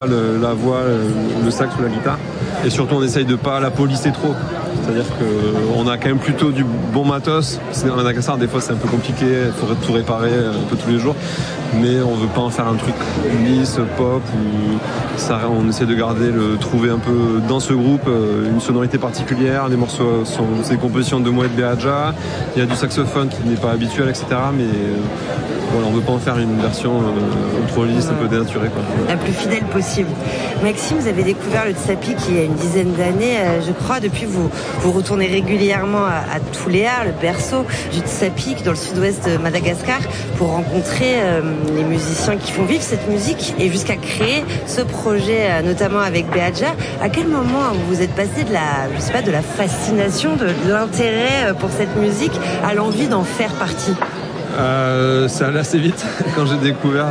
la voix, le sax ou la guitare. Et surtout, on essaye de pas la polisser trop. C'est-à-dire qu'on a quand même plutôt du bon matos. En Madagascar, des fois, c'est un peu compliqué. Il faudrait tout réparer un peu tous les jours. Mais on veut pas en faire un truc lisse, pop. On essaie de trouver un peu dans ce groupe une sonorité particulière. Les morceaux c'est des compositions de Moed Beaja. Il y a du saxophone qui n'est pas habituel, etc. Mais voilà, on veut pas en faire une version trop lisse, un peu dénaturée, quoi. La plus fidèle possible. Maxime, vous avez découvert le Tsapik il y a une dizaine d'années, je crois. Depuis, vous retournez régulièrement à Tuléar, le berceau du Tsapik, dans le sud-ouest de Madagascar, pour rencontrer les musiciens qui font vivre cette musique et jusqu'à créer ce projet, notamment avec Beaja. À quel moment vous êtes passé de la fascination, de l'intérêt pour cette musique à l'envie d'en faire partie? Ça allait assez vite. Quand j'ai découvert,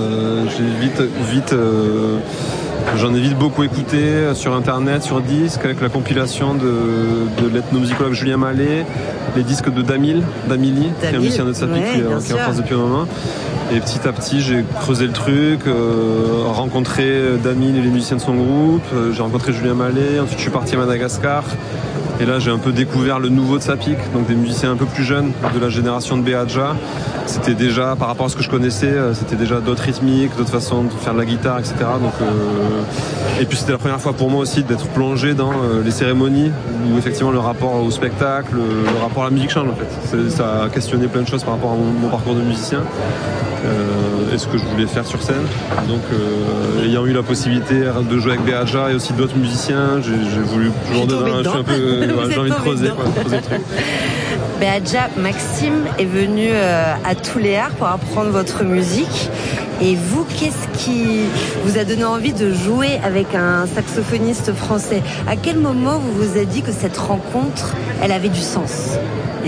j'en ai vite beaucoup écouté sur internet, sur disque, avec la compilation de l'ethnomusicologue Julien Mallet, les disques de Damili, qui est un musicien de Tsapik qui est en France depuis un moment. Et petit à petit, j'ai creusé le truc, rencontré Damil et les musiciens de son groupe, j'ai rencontré Julien Mallet, ensuite je suis parti à Madagascar. Et là, j'ai un peu découvert le nouveau Tsapik, donc des musiciens un peu plus jeunes de la génération de Beaja. C'était déjà, par rapport à ce que je connaissais, c'était déjà d'autres rythmiques, d'autres façons de faire de la guitare, etc. Donc, et puis c'était la première fois pour moi aussi d'être plongé dans les cérémonies où effectivement le rapport au spectacle, le rapport à la musique change en fait. Ça a questionné plein de choses par rapport à mon parcours de musicien. Et ce que je voulais faire sur scène. Donc, ayant eu la possibilité de jouer avec Beaja et aussi d'autres musiciens, j'ai voulu toujours je suis un peu, j'ai envie de creuser le truc. Beaja, Maxime est venu à Tuléar pour apprendre votre musique. Et vous, qu'est-ce qui vous a donné envie de jouer avec un saxophoniste français? À quel moment vous vous êtes dit que cette rencontre, elle avait du sens?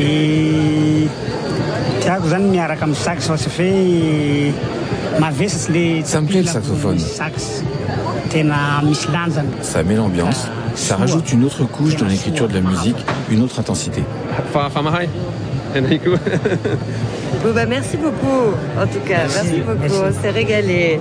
Ça me plaît le saxophone. Ça met l'ambiance, ça rajoute une autre couche dans l'écriture de la musique, une autre intensité. Bon bah merci beaucoup, en tout cas, merci beaucoup, on s'est régalé.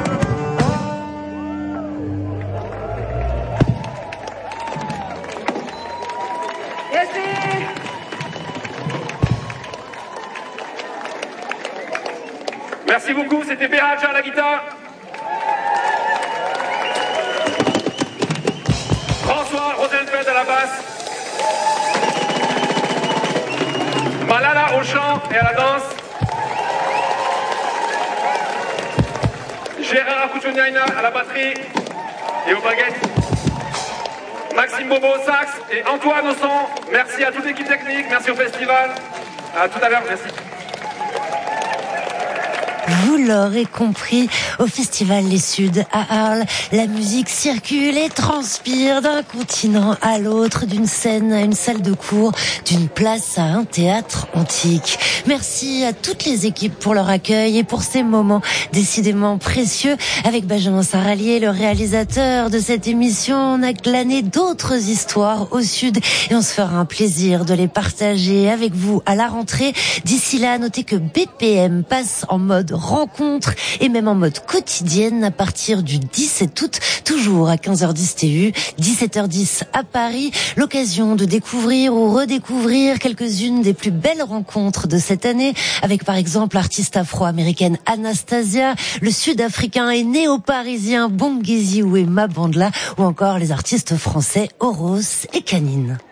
Merci beaucoup, c'était Beaja à la guitare. François Rosenfeld à la basse. Malala au chant et à la danse. Gérard Akoutouniaina à la batterie et aux baguettes. Maxime Bobo au sax et Antoine au son. Merci à toute l'équipe technique, merci au festival. À tout à l'heure, merci. Vous l'aurez compris, au Festival Les Suds à Arles, la musique circule et transpire d'un continent à l'autre, d'une scène à une salle de cours, d'une place à un théâtre antique. Merci à toutes les équipes pour leur accueil et pour ces moments décidément précieux. Avec Benjamin Saralier, le réalisateur de cette émission, on a glané d'autres histoires au Sud et on se fera un plaisir de les partager avec vous à la rentrée. D'ici là, notez que BPM passe en mode rencontre et même en mode quotidienne à partir du 17 août, toujours à 15h10 TU, 17h10 à Paris. L'occasion de découvrir ou redécouvrir quelques-unes des plus belles rencontres de cette année, avec par exemple l'artiste afro-américaine Anastasia, le sud-africain et néo-parisien Bongizi Wema Bandla, ou encore les artistes français Oros et Canine.